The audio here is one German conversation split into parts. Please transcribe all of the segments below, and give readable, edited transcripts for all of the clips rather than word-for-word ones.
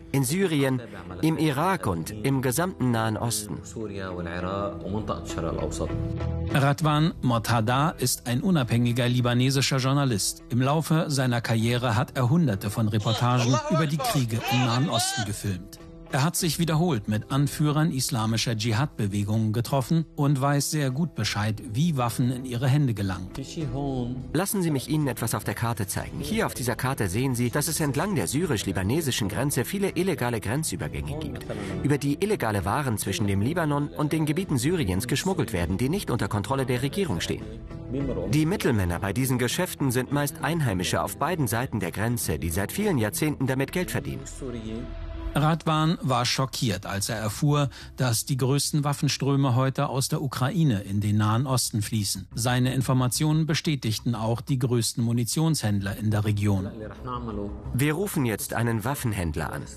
in Syrien, im Irak und im gesamten Nahen Osten. Radwan Mortada ist ein unabhängiger libanesischer Journalist. Im Laufe seiner Karriere hat er Hunderte von Reportagen über die Kriege im Nahen Osten gefilmt. Er hat sich wiederholt mit Anführern islamischer Dschihad-Bewegungen getroffen und weiß sehr gut Bescheid, wie Waffen in ihre Hände gelangen. Lassen Sie mich Ihnen etwas auf der Karte zeigen. Hier auf dieser Karte sehen Sie, dass es entlang der syrisch-libanesischen Grenze viele illegale Grenzübergänge gibt, über die illegale Waren zwischen dem Libanon und den Gebieten Syriens geschmuggelt werden, die nicht unter Kontrolle der Regierung stehen. Die Mittelmänner bei diesen Geschäften sind meist Einheimische auf beiden Seiten der Grenze, die seit vielen Jahrzehnten damit Geld verdienen. Radwan war schockiert, als er erfuhr, dass die größten Waffenströme heute aus der Ukraine in den Nahen Osten fließen. Seine Informationen bestätigten auch die größten Munitionshändler in der Region. Wir rufen jetzt einen Waffenhändler an.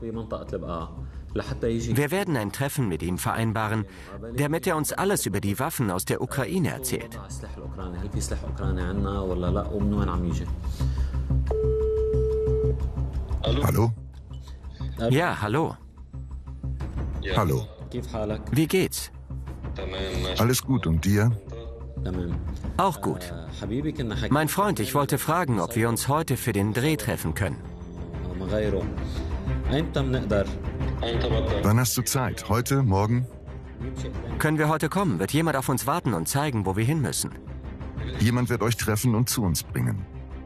Wir werden ein Treffen mit ihm vereinbaren, damit er uns alles über die Waffen aus der Ukraine erzählt. Hallo? Ja, hallo. Hallo. Wie geht's? Alles gut, und dir? Auch gut. Mein Freund, ich wollte fragen, ob wir uns heute für den Dreh treffen können. Wann hast du Zeit? Heute? Morgen? Können wir heute kommen? Wird jemand auf uns warten und zeigen, wo wir hin müssen? Jemand wird euch treffen und zu uns bringen.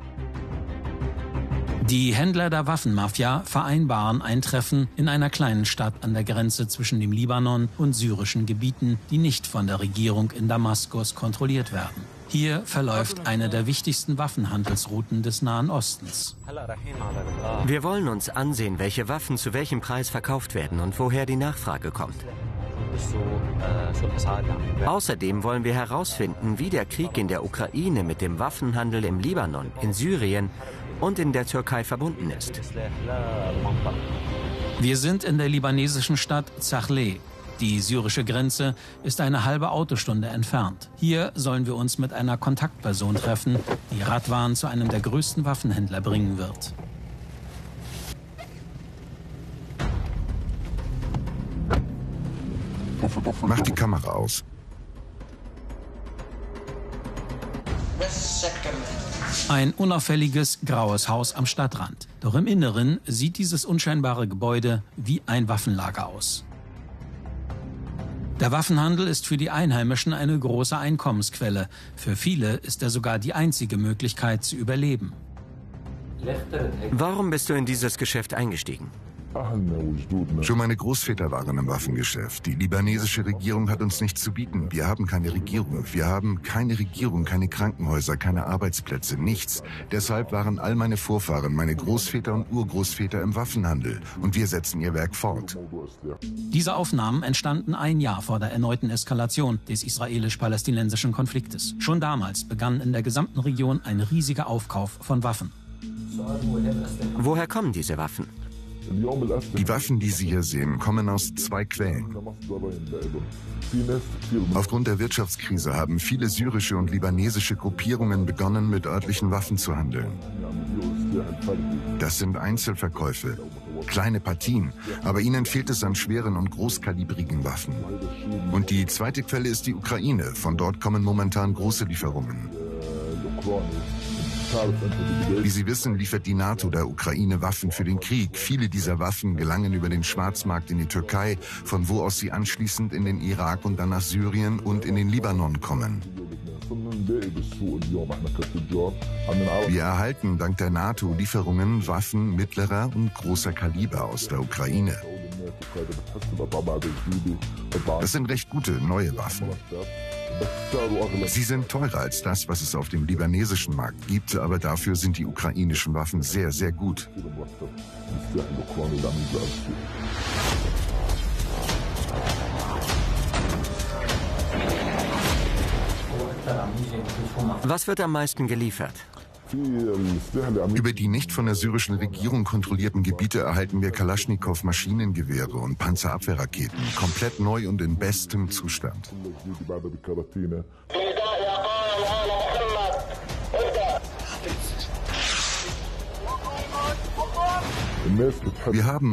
Die Händler der Waffenmafia vereinbaren ein Treffen in einer kleinen Stadt an der Grenze zwischen dem Libanon und syrischen Gebieten, die nicht von der Regierung in Damaskus kontrolliert werden. Hier verläuft eine der wichtigsten Waffenhandelsrouten des Nahen Ostens. Wir wollen uns ansehen, welche Waffen zu welchem Preis verkauft werden und woher die Nachfrage kommt. Außerdem wollen wir herausfinden, wie der Krieg in der Ukraine mit dem Waffenhandel im Libanon, in Syrien und in der Türkei verbunden ist. Wir sind in der libanesischen Stadt Zachleh. Die syrische Grenze ist eine halbe Autostunde entfernt. Hier sollen wir uns mit einer Kontaktperson treffen, die Radwan zu einem der größten Waffenhändler bringen wird. Mach die Kamera aus. Ein unauffälliges, graues Haus am Stadtrand. Doch im Inneren sieht dieses unscheinbare Gebäude wie ein Waffenlager aus. Der Waffenhandel ist für die Einheimischen eine große Einkommensquelle. Für viele ist er sogar die einzige Möglichkeit zu überleben. Warum bist du in dieses Geschäft eingestiegen? Schon meine Großväter waren im Waffengeschäft. Die libanesische Regierung hat uns nichts zu bieten. Wir haben keine Regierung. Wir haben keine Regierung, keine Krankenhäuser, keine Arbeitsplätze, nichts. Deshalb waren all meine Vorfahren, meine Großväter und Urgroßväter im Waffenhandel. Und wir setzen ihr Werk fort. Diese Aufnahmen entstanden ein Jahr vor der erneuten Eskalation des israelisch-palästinensischen Konfliktes. Schon damals begann in der gesamten Region ein riesiger Aufkauf von Waffen. Woher kommen diese Waffen? Die Waffen, die Sie hier sehen, kommen aus 2 Quellen. Aufgrund der Wirtschaftskrise haben viele syrische und libanesische Gruppierungen begonnen, mit örtlichen Waffen zu handeln. Das sind Einzelverkäufe, kleine Partien, aber ihnen fehlt es an schweren und großkalibrigen Waffen. Und die zweite Quelle ist die Ukraine. Von dort kommen momentan große Lieferungen. Wie Sie wissen, liefert die NATO der Ukraine Waffen für den Krieg. Viele dieser Waffen gelangen über den Schwarzmarkt in die Türkei, von wo aus sie anschließend in den Irak und dann nach Syrien und in den Libanon kommen. Wir erhalten dank der NATO Lieferungen Waffen mittlerer und großer Kaliber aus der Ukraine. Das sind recht gute neue Waffen. Sie sind teurer als das, was es auf dem libanesischen Markt gibt, aber dafür sind die ukrainischen Waffen sehr, sehr gut. Was wird am meisten geliefert? Über die nicht von der syrischen Regierung kontrollierten Gebiete erhalten wir Kalaschnikow-Maschinengewehre und Panzerabwehrraketen, komplett neu und in bestem Zustand. Wir haben